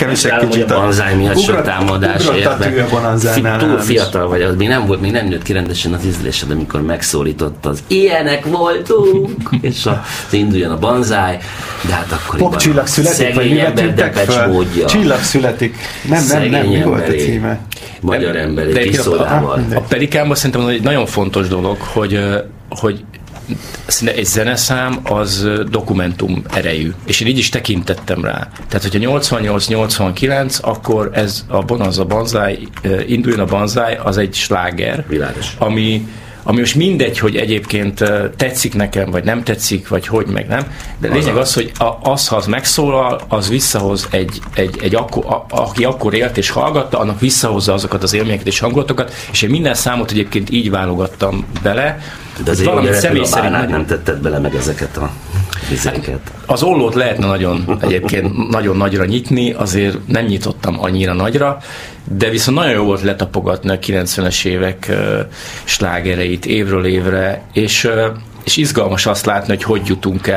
nekem is egy kicsit a Banzai miatt sok támadás érve. Túl fiatal vagy, az még nem nőtt ki rendesen az ízlésed, amikor megszólított az ilyenek voltunk, és induljon a Banzai, de hát akkoriban Popcsillag születik, vagy mivel tűntek föl? Csillag születik. Nem, mi volt a címe? Magyar emberi kiszólával. A Pelikánban szerintem egy nagyon fontos dolog, hogy egy zeneszám az dokumentum erejű, és én így is tekintettem rá. Tehát, hogyha 88-89, akkor ez a Bonanza Banzai, induljon a Banzai, az egy sláger, ami most mindegy, hogy egyébként tetszik nekem, vagy nem tetszik, vagy hogy meg nem, de lényeg az, hogy ha az megszólal, az visszahoz aki akkor élt és hallgatta, annak visszahozza azokat az élményeket és hangulatokat, és én minden számot egyébként így válogattam bele. De azért valamit személy szerint nem tetted bele meg ezeket a vizeket. Az ollót lehetne egyébként nagyon nagyra nyitni, azért nem nyitottam annyira nagyra, de viszont nagyon jó volt letapogatni a 90-es évek slágereit évről évre, és izgalmas azt látni, hogy jutunk el